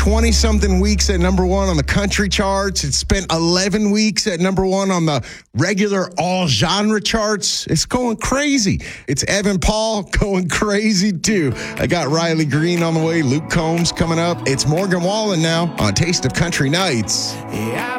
20-something weeks at number one on the country charts. It's spent 11 weeks at number one on the regular all-genre charts. It's going crazy. It's Evan Paul going crazy, too. I got Riley Green on the way. Luke Combs coming up. It's Morgan Wallen now on Taste of Country Nights. Yeah,